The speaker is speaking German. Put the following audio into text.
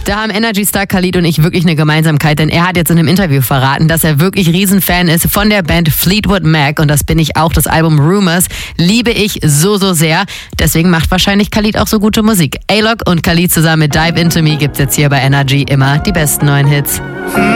Da haben Energy-Star Khalid und ich wirklich eine Gemeinsamkeit, denn er hat jetzt in einem Interview verraten, dass er wirklich Riesenfan ist von der Band Fleetwood Mac und das bin ich auch. Das Album Rumours liebe ich so sehr. Deswegen macht wahrscheinlich Khalid auch so gute Musik. A-Lock und Khalid zusammen mit Dive Into Me gibt's jetzt hier bei Energy immer die besten neuen Hits.